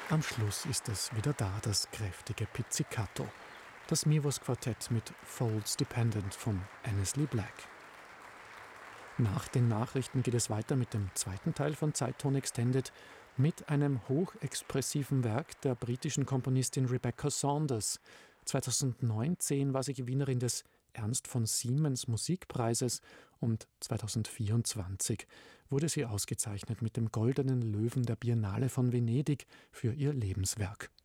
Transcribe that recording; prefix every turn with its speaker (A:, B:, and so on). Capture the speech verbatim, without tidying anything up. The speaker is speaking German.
A: Am Schluss ist es wieder da, das kräftige Pizzicato. Das Mivos Quartett mit Folds Dependent von Annesley Black. Nach den Nachrichten geht es weiter mit dem zweiten Teil von Zeittone Extended mit einem hochexpressiven Werk der britischen Komponistin Rebecca Saunders. zweitausendneunzehn war sie Gewinnerin des Ernst von Siemens Musikpreises und zweitausendvierundzwanzig wurde sie ausgezeichnet mit dem Goldenen Löwen der Biennale von Venedig für ihr Lebenswerk.